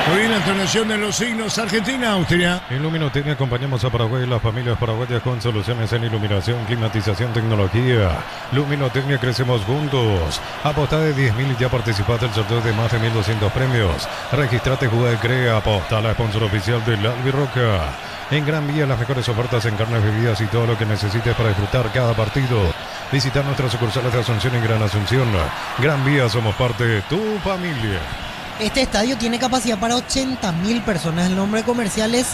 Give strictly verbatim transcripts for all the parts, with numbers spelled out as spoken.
Muy bien, la entonación de los signos. Argentina, Austria. En Luminotecnia acompañamos a Paraguay y las familias paraguayas con soluciones en iluminación, climatización, tecnología. Luminotecnia, crecemos juntos. Apostá de diez mil y ya participaste del sorteo de más de mil doscientos premios. Registrate, juega y crea. Apostá, la sponsor oficial del Albirroca. En Gran Vía, las mejores ofertas en carnes, bebidas y todo lo que necesites para disfrutar cada partido. Visita nuestras sucursales de Asunción y Gran Asunción. Gran Vía, somos parte de tu familia. Este estadio tiene capacidad para ochenta mil personas. El nombre comercial es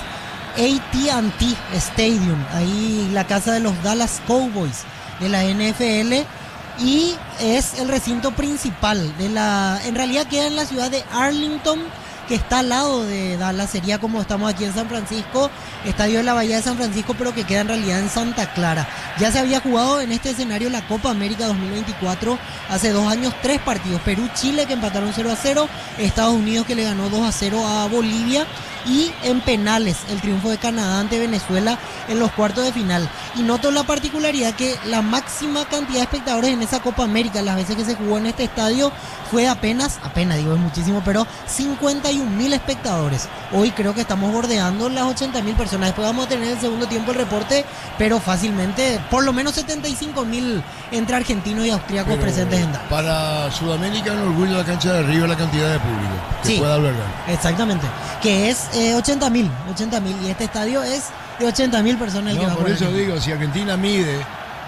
A T and T Stadium. Ahí la casa de los Dallas Cowboys de la N F L. Y es el recinto principal de la... En realidad queda en la ciudad de Arlington, que está al lado de Dallas. Sería como estamos aquí en San Francisco, estadio de la Bahía de San Francisco, pero que queda en realidad en Santa Clara. Ya se había jugado en este escenario la Copa América dos mil veinticuatro, hace dos años, tres partidos. Perú-Chile, que empataron cero a cero, Estados Unidos, que le ganó dos a cero a Bolivia, y en penales el triunfo de Canadá ante Venezuela en los cuartos de final. Y noto la particularidad que la máxima cantidad de espectadores en esa Copa América, las veces que se jugó en este estadio, fue apenas, apenas digo es muchísimo, pero cincuenta y un mil espectadores. Hoy creo que estamos bordeando las ochenta mil personas. Después vamos a tener el segundo tiempo el reporte, pero fácilmente por lo menos setenta y cinco mil entre argentinos y austríacos Pero presentes en Dallas. Para Sudamérica, un orgullo la cancha de Río, la cantidad de público que Sí, pueda albergar. exactamente, que es eh, ochenta mil, ochenta mil, y este estadio es de ochenta mil personas el que No, va por por eso aquí. digo, si Argentina mide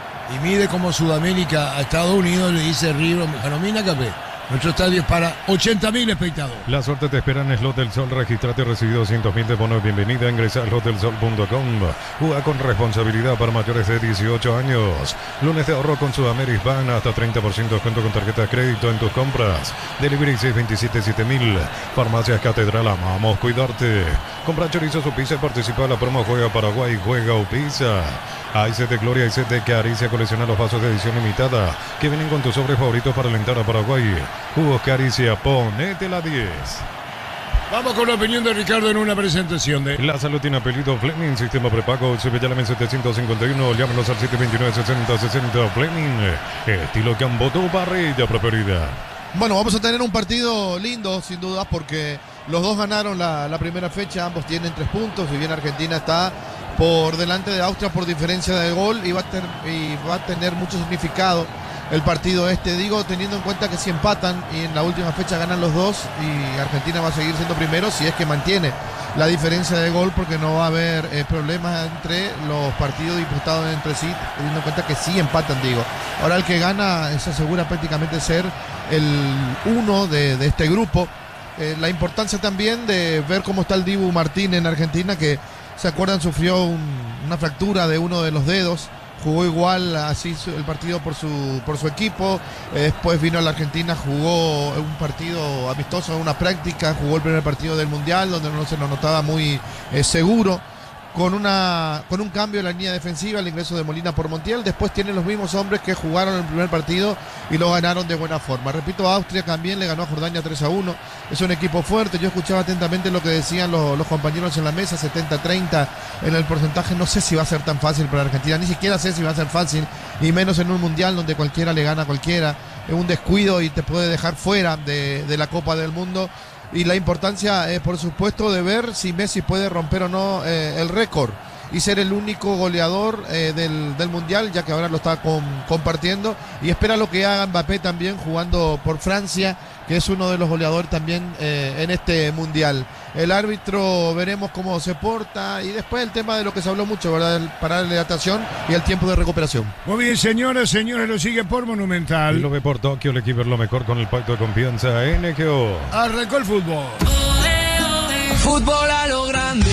y mide como Sudamérica a Estados Unidos, le dice Río, Janomina Capé. Nuestro estadio es para ochenta mil espectadores. La suerte te espera en Slot del Sol. Registrate y recibí doscientos mil de bono de bienvenida. Ingresa a slot del sol punto com. Juega con responsabilidad para mayores de dieciocho años. Lunes de ahorro con Sudamérica Ban. Hasta treinta por ciento de descuento con tarjeta de crédito en tus compras. Delivery seis veintisiete siete mil. Farmacias Catedral. Amamos cuidarte. Compra chorizo o pizza y participa en la promo Juega Paraguay. Juega o pizza. Hay set de Gloria y set de Caricia. Colecciona los vasos de edición limitada que vienen con tus sobres favoritos para alentar a Paraguay. Jugos Caricia, ponete la diez. Vamos con la opinión de Ricardo en una presentación de... La salud tiene apellido Fleming, sistema prepago, Cepillálame setecientos cincuenta y uno, llámenos al siete dos nueve, seis cero seis cero, Fleming, estilo Camboto, parrilla preferida. Bueno, vamos a tener un partido lindo, sin duda, porque los dos ganaron la, la primera fecha, ambos tienen tres puntos, y bien Argentina está por delante de Austria por diferencia de gol, y va a, ter, y va a tener mucho significado el partido este, digo, teniendo en cuenta que si empatan y en la última fecha ganan los dos, y Argentina va a seguir siendo primero si es que mantiene la diferencia de gol, porque no va a haber eh, problemas entre los partidos disputados entre sí, teniendo en cuenta que sí empatan, digo. Ahora el que gana se asegura prácticamente ser el uno de, de este grupo. Eh, la importancia también de ver cómo está el Dibu Martínez en Argentina, que se acuerdan sufrió un, una fractura de uno de los dedos. Jugó igual así el partido por su por su equipo, eh, después vino a la Argentina, jugó un partido amistoso, una práctica, jugó el primer partido del Mundial donde no se lo notaba muy eh, seguro, con una con un cambio en la línea defensiva, el ingreso de Molina por Montiel. Después tienen los mismos hombres que jugaron el primer partido y lo ganaron de buena forma. Repito, Austria también le ganó a Jordania tres a uno, es un equipo fuerte. Yo escuchaba atentamente lo que decían los, los compañeros en la mesa, setenta treinta en el porcentaje. No sé si va a ser tan fácil para Argentina, ni siquiera sé si va a ser fácil, y menos en un mundial donde cualquiera le gana a cualquiera, es un descuido y te puede dejar fuera de, de la Copa del Mundo. Y la importancia, eh, por supuesto, de ver si Messi puede romper o no eh, el récord y ser el único goleador eh, del, del Mundial, ya que ahora lo está con, compartiendo. Y espera lo que haga Mbappé también jugando por Francia, que es uno de los goleadores también eh, en este Mundial. El árbitro veremos cómo se porta, y después el tema de lo que se habló mucho, ¿verdad? El parar la hidratación y el tiempo de recuperación. Muy bien, señoras, señores, lo sigue por Monumental. Y lo ve por Tokio, el equipo es lo mejor con el pacto de confianza N G O. Arrancó el fútbol. Fútbol a lo grande.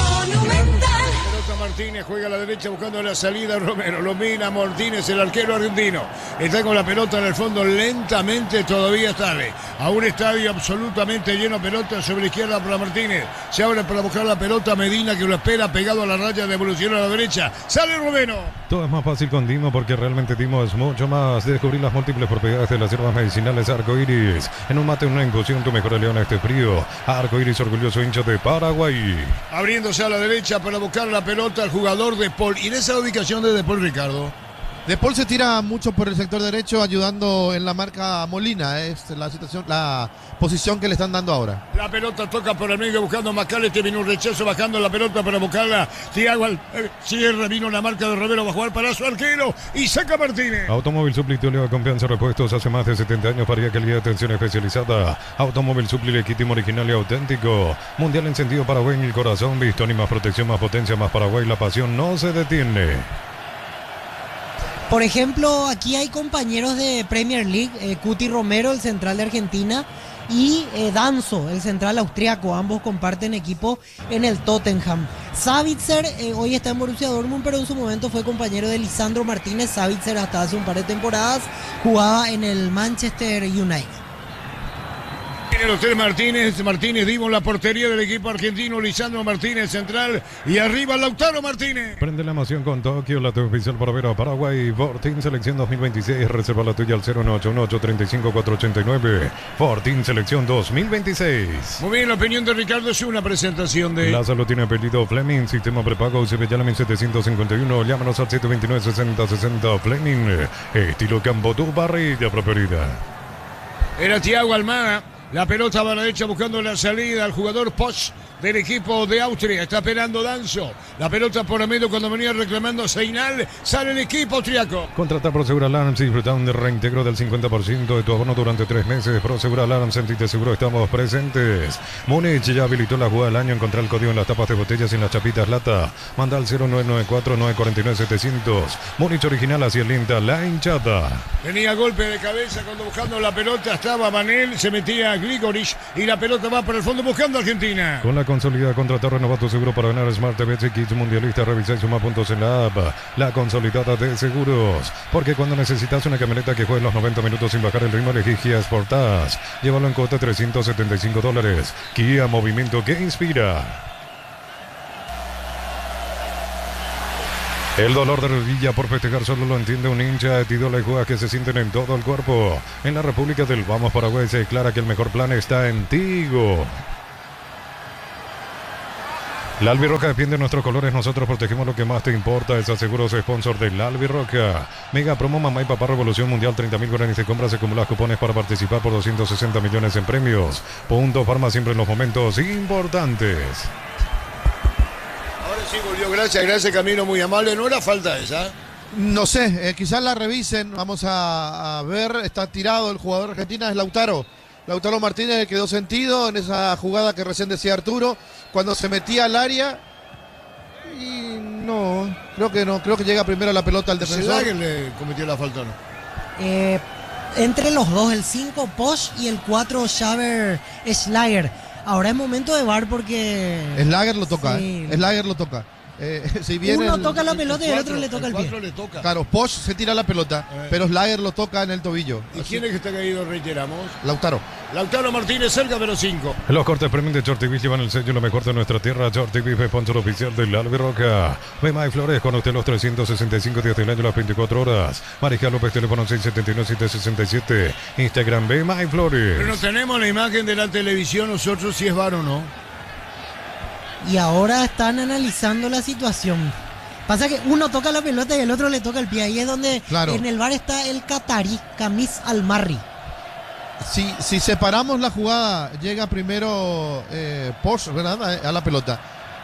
Martínez juega a la derecha buscando la salida. Romero lo mira Martínez, el arquero argentino. Está con la pelota en el fondo lentamente, todavía tarde. A un estadio absolutamente lleno, pelota sobre la izquierda para Martínez. Se abre para buscar la pelota Medina, que lo espera pegado a la raya de evolución a la derecha. Sale Romero. Todo es más fácil con Dimo, porque realmente Dimo es mucho más. Descubrir las múltiples propiedades de las hierbas medicinales Arcoiris. En un mate, una infusión, tu mejor aliado en este frío. Arcoiris, orgulloso hincha de Paraguay. Abriéndose a la derecha para buscar la pelota al jugador de Paul. Y en esa ubicación de De Paul, Ricardo, De Paul se tira mucho por el sector derecho, ayudando en la marca a Molina. Es la situación, la posición que le están dando ahora. La pelota toca por el medio buscando a Macalester, vino un rechazo bajando la pelota para buscarla. Thiago al eh, cierre, vino la marca de Romero, va a jugar para su arquero y saca Martínez. Automóvil Supli, tu de confianza, repuestos hace más de setenta años para calidad de atención especializada. Automóvil Supli, legítimo, original y auténtico. Mundial encendido Paraguay en el corazón, visto ni más protección, más potencia, más Paraguay. La pasión no se detiene. Por ejemplo, aquí hay compañeros de Premier League, eh, Cuti Romero, el central de Argentina, y eh, Danzo, el central austriaco. Ambos comparten equipo en el Tottenham. Savitzer eh, hoy está en Borussia Dortmund, pero en su momento fue compañero de Lisandro Martínez. Savitzer hasta hace un par de temporadas jugaba en el Manchester United. Tiene los tres Martínez, Martínez dimos la portería del equipo argentino, Lisandro Martínez central y arriba Lautaro Martínez. Prende la emoción con Tokio, la tu oficial para ver a Paraguay. Fortín Selección dos mil veintiséis, reserva la tuya al cero nueve ocho ocho, tres cinco cuatro ocho nueve. Fortín Selección dos mil veintiséis. Muy bien, la opinión de Ricardo es una presentación de... Lázaro tiene apellido Fleming, sistema prepago U C B Yalamin setecientos cincuenta y uno, llámanos al siete dos nueve, sesenta sesenta. Fleming, estilo Cambotú, barrilla preferida. Era Thiago Almada. La pelota a la derecha buscando la salida al jugador Posch del equipo de Austria. Está esperando Danzo. La pelota por el medio cuando venía reclamando Seinal. Sale el equipo austriaco. Contrata Prosegur Alarms y disfruta un reintegro del cincuenta por ciento de tu abono durante tres meses. Prosegur Alarms, sentite seguro, estamos presentes. Múnich ya habilitó la jugada del año. Encontrá el código en las tapas de botellas y en las chapitas lata. Manda al cero nueve nueve cuatro, nueve cuatro nueve, setecientos. Múnich original hacia el Inter, la hinchada. Tenía golpe de cabeza cuando buscando la pelota estaba Manel. Se metía Grigorich y la pelota va por el fondo buscando a Argentina. Con la consolidada contratar renovado tu seguro para ganar Smart T V Kits Mundialista. Revisa y suma puntos en la app. La consolidada de seguros. Porque cuando necesitas una camioneta que juegue los noventa minutos sin bajar el ritmo, elegí Kia Sportage. Llévalo en cuota trescientos setenta y cinco dólares. Kia, movimiento que inspira. El dolor de rodilla por festejar solo lo entiende un hincha. Tidola y jugas que se sienten en todo el cuerpo. En la República del Vamos Paraguay se declara que el mejor plan está en Tigo. La Albirroja defiende nuestros colores, nosotros protegemos lo que más te importa. Es Seguros, sponsor de la Albirroja. Mega promo Mamá y Papá Revolución Mundial, treinta mil guaraníes de compras, acumulas cupones para participar por doscientos sesenta millones en premios. Punto Farma, siempre en los momentos importantes. Ahora sí volvió, gracias, gracias Camilo, muy amable. No era falta esa. No sé, eh, quizás la revisen. Vamos a, a ver, está tirado el jugador argentino, es Lautaro. Lautaro Martínez quedó sentido en esa jugada que recién decía Arturo, cuando se metía al área. Y no, creo que no, creo que llega primero la pelota al defensor. ¿Se le cometió la falta o no? Eh, entre los dos, el cinco Posch y el cuatro Xaver Schlager. Ahora es momento de V A R porque... Schlager lo toca, sí. eh. Schlager lo toca. Eh, si bien Uno el, toca la pelota el y el cuatro, otro le toca el, el pie. cuatro le toca. Claro, Posch se tira la pelota, Eh. pero Schlager lo toca en el tobillo. ¿Y Así- quién es que está caído? Reiteramos. Lautaro. Lautaro Martínez cerca de los cinco. Los cortes premium de Shorty Beef llevan el sello lo mejor de nuestra tierra. Shorty Beef, sponsor oficial de la Albirroja. Bema y Flores, con usted los trescientos sesenta y cinco días del año, las veinticuatro horas. Mariscal López, teléfono seis siete nueve, siete seis siete. Instagram Bema y Flores. Pero no tenemos la imagen de la televisión nosotros si es V A R o no. Y ahora están analizando la situación. Pasa que uno toca la pelota y el otro le toca el pie. Ahí es donde Claro. en el V A R está el catarí, Kamis Almarri. Si, si separamos la jugada, llega primero eh, Posch, ¿verdad? A, a la pelota.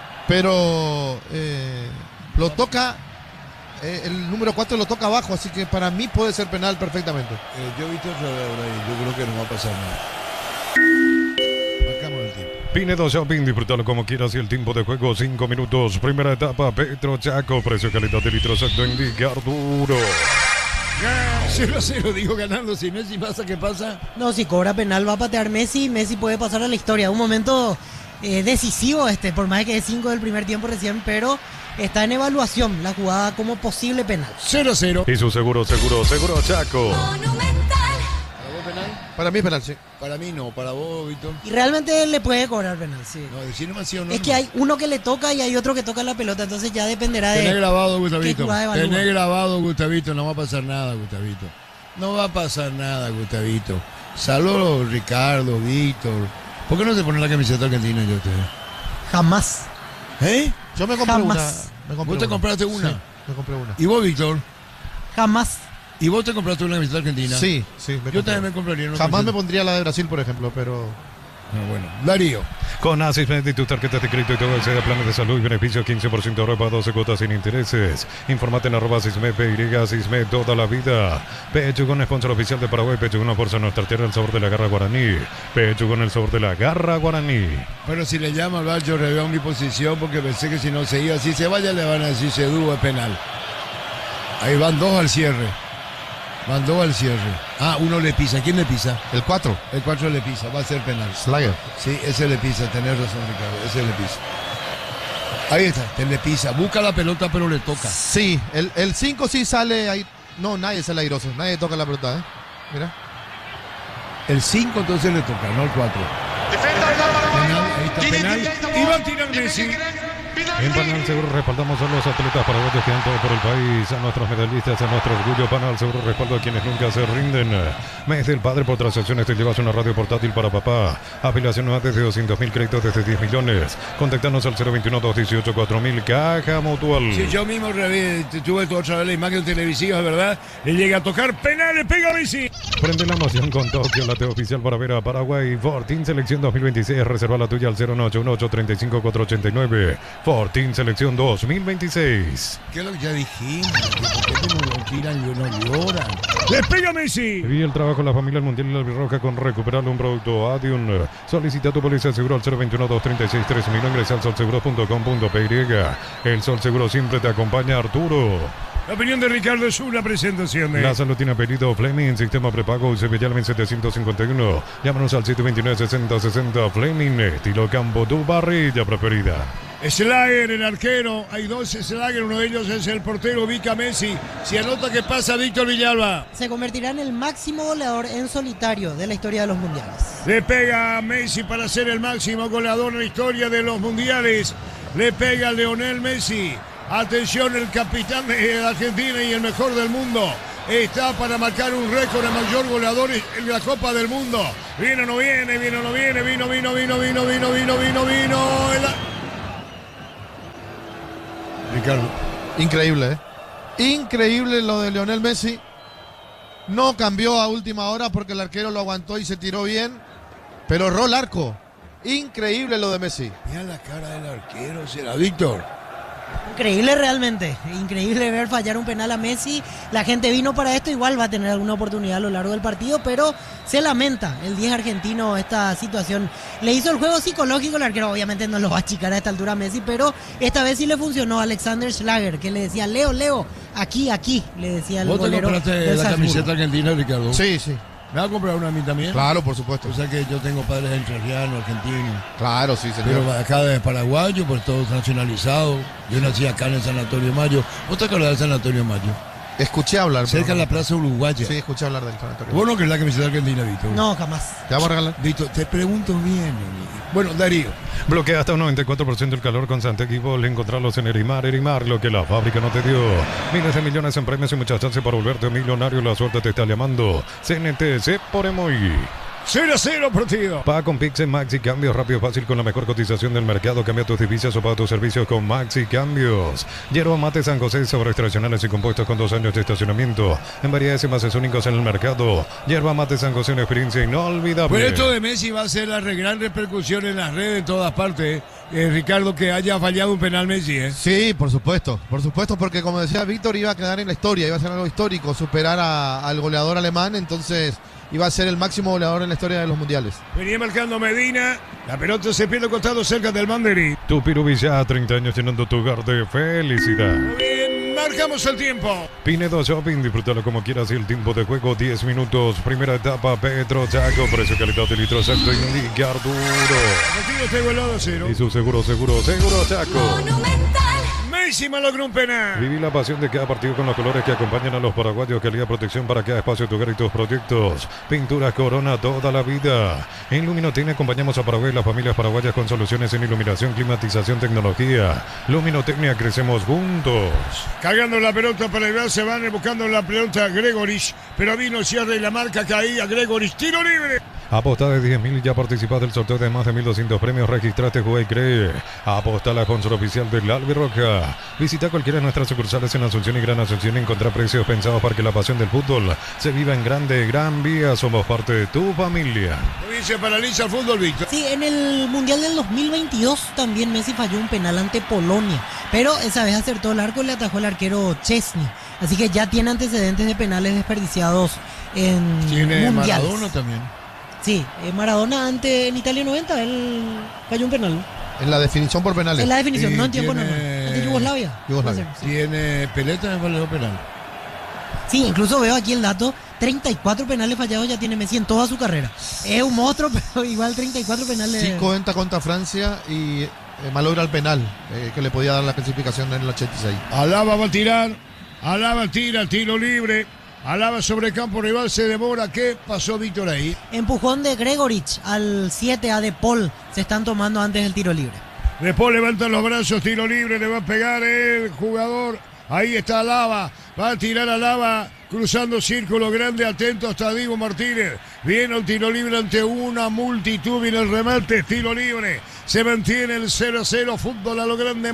Pero eh, lo toca, eh, el número cuatro lo toca abajo, así que para mí puede ser penal perfectamente. Eh, yo he visto otra vez ahora y yo creo que no va a pasar nada. Marcamos el tiempo. Pinedo Shopping, disfrútalo como quieras y el tiempo de juego cinco minutos. Primera etapa, Petro Chaco, precio calidad de litro exacto, indica Arturo. cero a cero, digo ganando. Si Messi pasa, ¿qué pasa? No, si cobra penal va a patear Messi. Messi puede pasar a la historia. Un momento eh, decisivo este, por más que es cinco del primer tiempo recién, pero está en evaluación la jugada como posible penal. cero a cero. Y su seguro, seguro, seguro Chaco. ¿Para vos penal? Para mí es penal, sí. Para mí no, para vos, Víctor. Y realmente le puede cobrar penal, sí. No, decir nomás sí o no. Es que hay uno que le toca y hay otro que toca la pelota, entonces ya dependerá Tenés de... grabado, Gustavito. jugada evalúa? Tenés grabado, Gustavito. No va a pasar nada, Gustavito. No va a pasar nada, Gustavito. Saludos, Ricardo, Víctor. ¿Por qué no se pone la camiseta argentina yo usted? Jamás. ¿Eh? Yo me compré Jamás. una. Me compré ¿Vos te una. compraste una? Sí, me compré una. ¿Y vos, Víctor? Jamás. ¿Y vos te compraste una camiseta argentina? Sí, sí. Me Yo compré. también me compraría una Jamás me camiseta. pondría la de Brasil, por ejemplo, pero... Ah, bueno. Darío. Con Asismed y tus tarjetas de crédito y todo accede a planes de salud y beneficios quince por ciento de ahorro para doce cuotas sin intereses. Informate en arroba Asismed, P Y, Asismed toda la vida. Pechugón, sponsor oficial de Paraguay. Pechugón, fuerza nuestra tierra, el sabor de la garra guaraní. Pechugón, el sabor de la garra guaraní. Pero si le llama al bar, yo reveo mi posición porque pensé que si no se iba, si se vaya le van a decir se dúo es penal. Ahí van dos al cierre. Van dos al cierre. Ah, uno le pisa. ¿Quién le pisa? El cuatro, El cuatro le pisa. Va a ser penal. Slager. Sí, ese le pisa. Tenés razón, Ricardo. Ese le pisa. Ahí está. Te le pisa. Busca la pelota, pero le toca. Sí, el cinco sí sale ahí. No, nadie sale airoso. Nadie toca la pelota, ¿eh? Mira. El cinco entonces le toca, no el cuatro. Penal, ahí está penal. Y va a tirar Messi. En Panal Seguro respaldamos a los atletas paraguayos que han todo por el país, a nuestros medallistas, a nuestro orgullo. Panal Seguro respaldo a quienes nunca se rinden. Mes del padre por transacciones te llevas una radio portátil para papá. Afiliación antes de doscientos mil, créditos desde diez millones. Contactanos al cero veintiuno, dos dieciocho, cuatro mil. Caja Mutual. Si yo mismo reví- tuve otra vez la imagen televisiva, ¿verdad? Le llega a tocar penal, le pega a Messi. Prende la emoción con Tokio, la T oficial para ver a Paraguay. Fortín Selección dos mil veintiséis. Reserva la tuya al cero nueve uno ocho, tres cinco, cuatro ocho nueve. Fortín Selección dos mil veintiséis. ¿Qué es lo que ya dijimos? ¿Por qué no lo tiran y no lloran? ¡Le pega a Messi! Vi el trabajo de la familia mundial y la Albirroja con recuperarle un producto Adium. Solicita tu póliza de seguro al cero veintiuno, dos treinta y seis, tres mil. Ingresa al sol seguro punto com punto p y. El Sol Seguro siempre te acompaña, Arturo. La opinión de Ricardo es una presentación de... La salud tiene apellido Fleming, sistema prepago Sevillal setecientos cincuenta y uno. Llámanos al siete veintinueve, sesenta sesenta. Fleming, estilo campo, tu barrilla preferida. Slager, el arquero. Hay dos Slager, uno de ellos es el portero Vica Messi. Si anota que pasa Víctor Villalba. Se convertirá en el máximo goleador en solitario de la historia de los mundiales. Le pega a Messi para ser el máximo goleador en la historia de los mundiales. Le pega a Lionel Messi. Atención, el capitán de Argentina y el mejor del mundo. Está para marcar un récord de mayor goleador en la Copa del Mundo. Viene o no viene, viene o no viene, vino, vino, vino, vino, vino, vino, vino, vino. El... Ricardo. Increíble, ¿eh? Increíble lo de Lionel Messi. No cambió a última hora porque el arquero lo aguantó y se tiró bien. Pero erró el arco. Increíble lo de Messi. Mira la cara del arquero, será Víctor. Increíble realmente, increíble ver fallar un penal a Messi. La gente vino para esto, igual va a tener alguna oportunidad a lo largo del partido, pero se lamenta el diez argentino esta situación. Le hizo el juego psicológico, el arquero obviamente no lo va a achicar a esta altura a Messi, pero esta vez sí le funcionó a Alexander Schlager, que le decía, Leo, Leo, aquí, aquí, le decía el ¿Vos te golero compraste del la Salzburgo. camiseta argentina, Ricardo? Sí, sí. ¿Me va a comprar una a mí también? Claro, por supuesto. O sea que yo tengo padres entrerrianos, argentinos. Claro, sí, Pero señor. acá de paraguayo, pues todos nacionalizados. Yo nací acá en el San Antonio Mayo. ¿Vos te acordás del San Antonio Mayo? Escuché hablar. Cerca pero de no. la Plaza Uruguaya. Sí, escuché hablar del sanatorio. ¿Vos no querés la camiseta argentina, Víctor? No, jamás. Te vamos a regalar. Víctor, te pregunto bien. amigo. Bueno, Darío. Bloquea hasta un noventa y cuatro por ciento el calor con Santec y Vol. Encontrarlos en Erimar, Erimar, lo que la fábrica no te dio. Miles de millones en premios y muchas chances para volverte millonario. La suerte te está llamando. C N T C por Emoy. cero a cero partido. Paga con Pix en Maxi Cambios, rápido y fácil con la mejor cotización del mercado. Cambia tus divisas o paga tus servicios con Maxi Cambios. Hierba Mate San José, sabores tradicionales y compuestos con dos años de estacionamiento. En variedades y envases únicos en el mercado. Hierba Mate San José, una experiencia inolvidable. Pero esto de Messi va a ser la re- gran repercusión en las redes en todas partes. Eh, Ricardo, que haya fallado un penal Messi, ¿eh? Sí, por supuesto, por supuesto, porque como decía Víctor, iba a quedar en la historia, iba a ser algo histórico, superar a- al goleador alemán, entonces iba a ser el máximo goleador en la historia de los mundiales. Venía marcando Medina. La pelota se pierde costado cerca del banderín. Tu Pirubilla, treinta años llenando tu hogar de felicidad. Muy bien, marcamos el tiempo. Pinedo Shopping, disfrútalo como quieras y el tiempo de juego diez minutos. Primera etapa, Petro Chaco, precio calidad de litro exacto, indica Arturo. Partido está igualado a cero. Y su seguro, seguro, seguro Chaco. Messi me logró un penal. Viví la pasión de cada partido con los colores que acompañan a los paraguayos. Calidad protección para cada espacio de tu hogar y tus proyectos. Pinturas Corona toda la vida. En Luminotecnia acompañamos a Paraguay y las familias paraguayas con soluciones en iluminación, climatización, tecnología. Luminotecnia, crecemos juntos. Cargando la pelota para el se van buscando la pelota Gregorich. Pero vino cierre y la marca caía Gregorich. Tiro libre. Aposta de diez mil, ya participas del sorteo de más de mil doscientos premios. Registraste, juega y cree. Aposta la sponsor oficial del Albirroja. Visita cualquiera de nuestras sucursales en Asunción y Gran Asunción y encontrar precios pensados para que la pasión del fútbol se viva en grande, Gran Vía. Somos parte de tu familia. Hoy se paraliza el fútbol, Víctor. Sí, en el Mundial del dos mil veintidós también Messi falló un penal ante Polonia, pero esa vez acertó el arco y le atajó el arquero Chesney. Así que ya tiene antecedentes de penales desperdiciados en Tiene mundiales. Maradona también. Sí, eh, Maradona ante en Italia noventa, él falló un penal. En la definición por penales. En la definición, Y no en tiempo tiene- normal. Ante Yugoslavia. Yugoslavia. Puede ser, sí. Tiene Peleta en el valedor penal. Sí, incluso veo aquí el dato, treinta y cuatro penales fallados ya tiene Messi en toda su carrera. Es un monstruo, pero igual treinta y cuatro penales. Cinco entra contra Francia y eh, malogra el penal eh, que le podía dar la clasificación en el ochenta y seis. Alaba va a tirar. Alaba tira, tiro libre. Alaba sobre campo rival, se demora. ¿Qué pasó, Víctor, ahí? Empujón de Gregorich al siete a De Paul. Se están tomando antes del tiro libre. Después levanta los brazos, tiro libre, le va a pegar el jugador. Ahí está Alaba, va a tirar Alaba, cruzando círculo grande, atento hasta Diego Martínez. Viene el tiro libre ante una multitud, viene el remate, tiro libre. Se mantiene el cero a cero, fútbol a lo grande,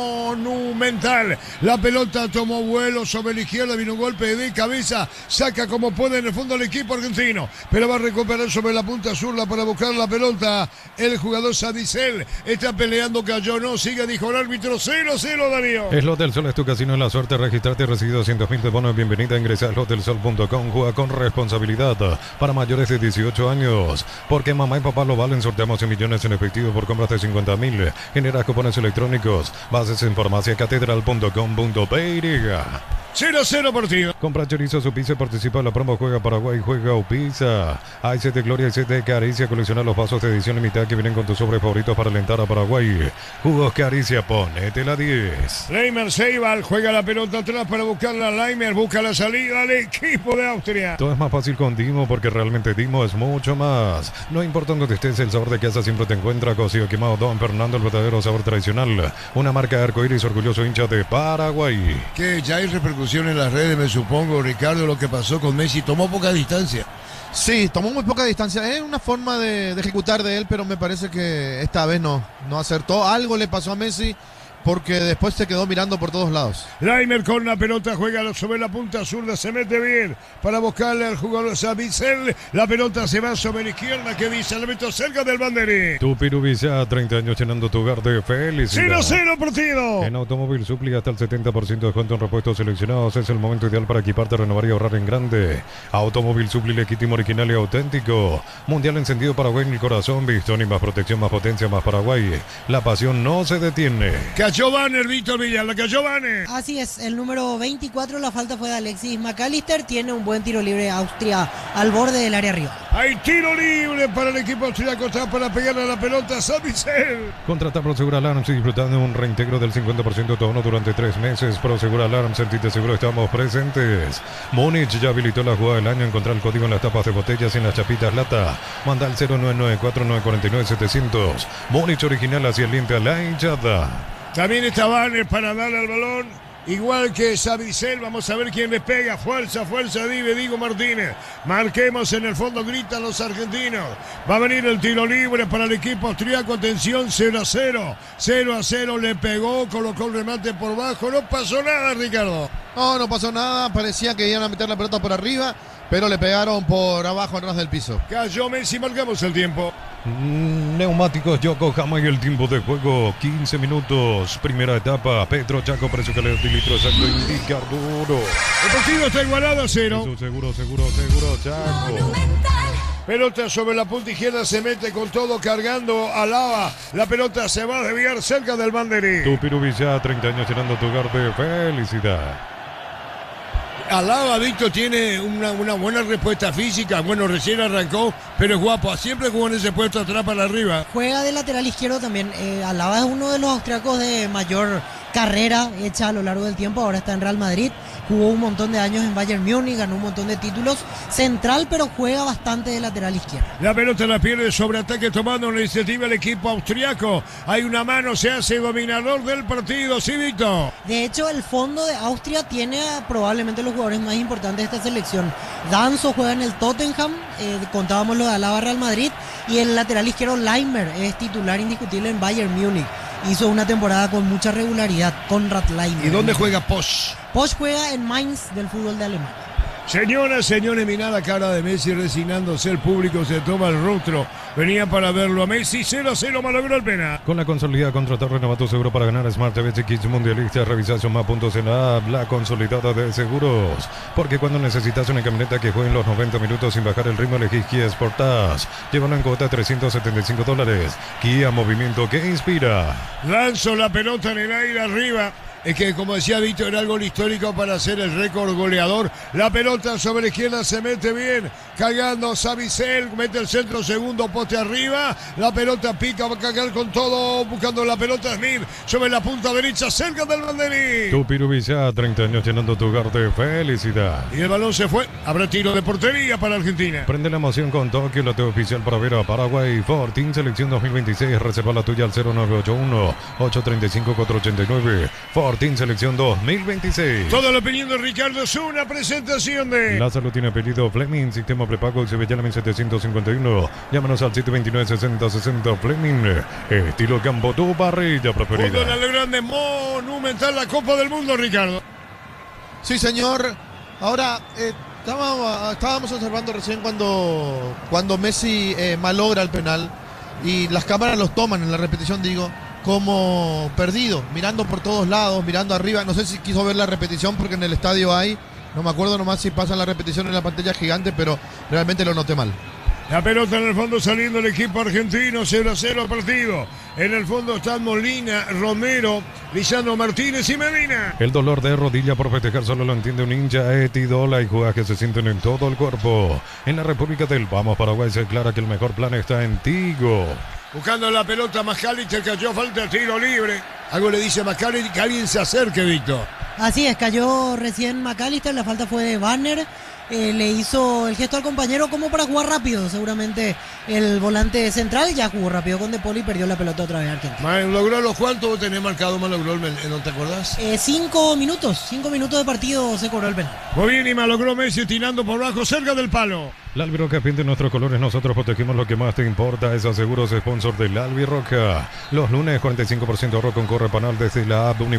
monumental. La pelota tomó vuelo sobre la izquierda, vino un golpe de cabeza, saca como puede en el fondo el equipo argentino, pero va a recuperar sobre la punta zurda para buscar la pelota. El jugador Sabicel está peleando, cayó, no, sigue, dijo el árbitro, cero a cero, Darío. Slot del Sol es tu casino en la suerte. Registrarte y recibir doscientos mil de bonos. Bienvenida. Ingresa a slot del sol punto com. Juega con responsabilidad para mayores de dieciocho años. Porque mamá y papá lo valen. Sorteamos cien millones en efectivo por compras de cincuenta mil. Generas cupones electrónicos. Bases en farmacia catedral punto com punto p y. cero a cero partido. Compra chorizo su pizza, participa en la promo Juega Paraguay, Juega Upizza. Hay set de Gloria y set de Caricia. Colecciona los vasos de edición limitada que vienen con tus sobres favoritos para alentar a Paraguay. Jugos Caricia, ponete la diez. Leimer Seibal juega la pelota atrás para buscarla. Leimer busca la salida al equipo de Austria. Todo es más fácil con Dimo porque realmente Dimo es mucho más. No importa dónde estés, el sabor de casa siempre te encuentra. Cocido quemado Don Fernando, el verdadero sabor tradicional. Una marca de arcoíris, orgulloso hincha de Paraguay. Que ya hay repercusión en las redes, me supongo, Ricardo, lo que pasó con Messi. Tomó poca distancia. Sí, tomó muy poca distancia. Es una forma de, de ejecutar de él, pero me parece que esta vez no, no acertó. Algo le pasó a Messi porque después se quedó mirando por todos lados. Leimer con la pelota, juega sobre la punta zurda, se mete bien para buscarle al jugador Sabicel. La pelota se va sobre la izquierda, que dice, la meto cerca del banderín. Tu Pirubizá, treinta años llenando tu hogar de felicidad. cero a cero partido. En Automóvil Supli hasta el setenta por ciento de descuento en repuestos seleccionados. Es el momento ideal para equiparte, renovar y ahorrar en grande. Automóvil Supli, legítimo, original y auténtico. Mundial encendido Paraguay en el corazón. Bistoni, más protección, más potencia, más Paraguay. La pasión no se detiene. Cayó Banner, Víctor Villar, la cayó Banner. Así es, el número veinticuatro, la falta fue de Alexis McAllister. Tiene un buen tiro libre Austria al borde del área arriba. Hay tiro libre para el equipo austriaco, está para pegarle a la pelota Sabicel. Contrata Prosegur Alarms y disfrutando de un reintegro del cincuenta por ciento de tu bono durante tres meses. Prosegur Alarms, sentite seguro, estamos presentes. Múnich ya habilitó la jugada del año. Encontrar el código en las tapas de botellas y en las chapitas lata. Manda al cero nueve nueve cuatro nueve cuatro nueve siete cero cero. Múnich original hacia el liente a la hinchada. También está Banner para darle al balón, igual que Sabicel. Vamos a ver quién le pega. Fuerza, fuerza, Dive, Diego Martínez. Marquemos en el fondo, gritan los argentinos. Va a venir el tiro libre para el equipo austriaco. Atención, cero a cero. cero a cero, le pegó, colocó el remate por bajo. No pasó nada, Ricardo. No, no pasó nada. Parecía que iban a meter la pelota por arriba, pero le pegaron por abajo, atrás del piso. Cayó Messi, marcamos el tiempo. Mm, Neumáticos Yokohama y el tiempo de juego quince minutos. Primera etapa. Petro Chaco, precio calidad de litro exacto, indica duro. El partido está igualado a cero. Eso, seguro, seguro, seguro, Chaco. Pelota sobre la punta izquierda, se mete con todo cargando a Lava. La pelota se va a desviar cerca del banderín. Tu Pirubizá, treinta años llenando tu hogar de felicidad. Alaba, Víctor, tiene una, una buena respuesta física. Bueno, recién arrancó, pero es guapo. Siempre jugó en ese puesto atrás para arriba. Juega de lateral izquierdo también. Eh, Alaba es uno de los austriacos de mayor carrera hecha a lo largo del tiempo. Ahora está en Real Madrid. Jugó un montón de años en Bayern Múnich, ganó un montón de títulos. Central, pero juega bastante de lateral izquierdo. La pelota la pierde sobre ataque, tomando la iniciativa el equipo austriaco. Hay una mano, se hace dominador del partido. Sí, Víctor. De hecho, el fondo de Austria tiene a probablemente los jugadores más importantes de esta selección. Danzo juega en el Tottenham, eh, contábamos lo de Alaba, Real Madrid, y el lateral izquierdo Leimer es titular indiscutible en Bayern Múnich. hizo una temporada con mucha regularidad. Konrad Laimer. ¿Y dónde juega Posch? Posch juega en Mainz del fútbol de Alemania. Señoras, señores, mirá la cara de Messi resignándose, el público se toma el rostro. Venía para verlo a Messi, cero a cero, malogró el penal. Con la consolidada contratar renovado seguro para ganar Smart T V Kids Mundialista, revisa más puntos en la app, la consolidada de seguros. Porque cuando necesitas una camioneta que juegue en los noventa minutos sin bajar el ritmo, elegís Kia Sportage. Llévalo en cuota trescientos setenta y cinco dólares. Kia, movimiento que inspira. Lanzo la pelota en el aire arriba. Es que, como decía Víctor, era algo histórico para hacer el récord goleador. La pelota sobre la izquierda se mete bien. Cargando Savicel, mete el centro, segundo poste arriba. La pelota pica, va a cargar con todo. Buscando la pelota Smith sobre la punta derecha, cerca del banderín. Tupirubilla, treinta años llenando tu hogar de felicidad. Y el balón se fue. Habrá tiro de portería para Argentina. Prende la emoción con Tokio, la T V oficial para ver a Paraguay. Fortín Selección dos mil veintiséis. Reserva la tuya al cero nueve ocho uno, ocho tres cinco, cuatro ocho nueve. Fortín Selección dos mil veintiséis. Toda la opinión de Ricardo es una presentación de La Salud tiene apellido Fleming, sistema prepago Sevillana setecientos cincuenta y uno. Llámanos al siete dos nueve, sesenta sesenta. Fleming, estilo campo, tu parrilla preferida. Fútbol a lo grande, monumental la Copa del Mundo, Ricardo. Sí, señor. Ahora, eh, estábamos, estábamos observando recién cuando, cuando Messi eh, malogra el penal y las cámaras los toman en la repetición, digo, como perdido, mirando por todos lados, mirando arriba. No sé si quiso ver la repetición porque en el estadio hay, no me acuerdo nomás si pasa la repetición en la pantalla gigante, pero realmente lo noté mal. La pelota en el fondo saliendo el equipo argentino, cero a cero partido. En el fondo están Molina, Romero, Lisandro Martínez y Medina. El dolor de rodilla por festejar solo lo entiende un hincha etidola y jugadas que se sienten en todo el cuerpo. En la República del Vamos Paraguay se aclara que el mejor plan está en Tigo. Buscando la pelota, McAllister cayó, falta tiro libre. Algo le dice McAllister que alguien se acerque, Víctor. Así es, cayó recién McAllister, la falta fue de Banner. Eh, le hizo el gesto al compañero como para jugar rápido. Seguramente el volante central ya jugó rápido con De Paul y perdió la pelota otra vez Argentina. ¿Logró los cuantos vos tenés marcado? ¿Malogró el penal? ¿No te acordás? Eh, cinco minutos, cinco minutos de partido se cobró el penal. Muy bien, y malogró Messi tirando por bajo cerca del palo. La Albirroja pinta nuestros colores, nosotros protegemos lo que más te importa. Es Aseguros, sponsor del Albirroja. Los lunes cuarenta y cinco por ciento ahorro con corre panal desde la app.